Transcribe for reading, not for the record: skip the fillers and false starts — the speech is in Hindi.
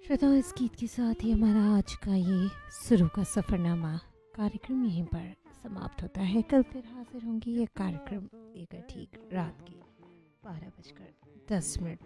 श्रोताओं, इस गीत के साथ ही हमारा आज का ये सुरों का सफ़रनामा कार्यक्रम यहीं पर समाप्त होता है। कल फिर हाजिर होंगी ये कार्यक्रम लेकर ठीक रात के 12:10